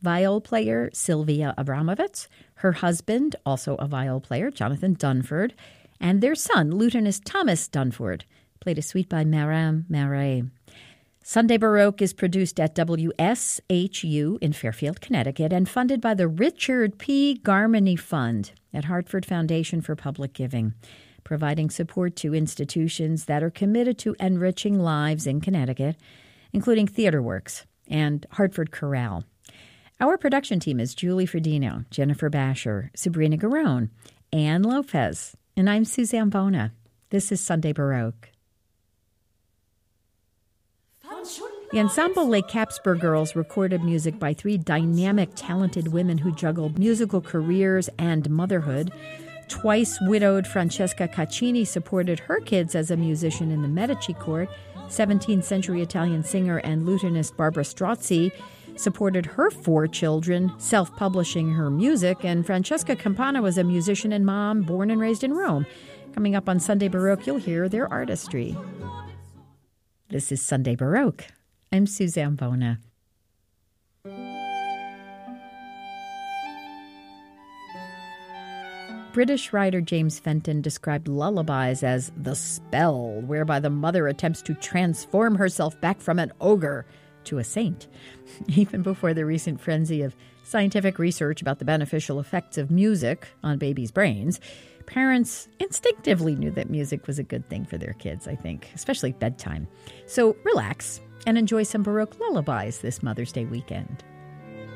viol player Sylvia Abramovitz, her husband, also a viol player, Jonathan Dunford, and their son, lutenist Thomas Dunford, played a suite by Maram Marais. Sunday Baroque is produced at WSHU in Fairfield, Connecticut, and funded by the Richard P. Garmany Fund at Hartford Foundation for Public Giving, providing support to institutions that are committed to enriching lives in Connecticut, including TheaterWorks and Hartford Chorale. Our production team is Julie Fredino, Jennifer Basher, Sabrina Garone, Ann Lopez, and I'm Suzanne Bona. This is Sunday Baroque. The Ensemble Les Capsper Girls recorded music by three dynamic, talented women who juggled musical careers and motherhood. Twice widowed Francesca Caccini supported her kids as a musician in the Medici court. 17th century Italian singer and lutenist Barbara Strozzi supported her four children, self-publishing her music. And Francesca Campana was a musician and mom born and raised in Rome. Coming up on Sunday Baroque, you'll hear their artistry. This is Sunday Baroque. I'm Suzanne Bona. British writer James Fenton described lullabies as the spell whereby the mother attempts to transform herself back from an ogre to a saint. Even before the recent frenzy of scientific research about the beneficial effects of music on babies' brains, parents instinctively knew that music was a good thing for their kids, I think, especially bedtime. So relax and enjoy some Baroque lullabies this Mother's Day weekend.